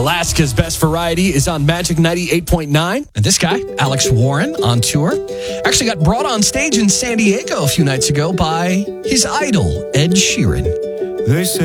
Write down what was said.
Alaska's Best Variety is on Magic 98.9. And this guy, Alex Warren, on tour, actually got brought on stage in San Diego a few nights ago by his idol, Ed Sheeran. They say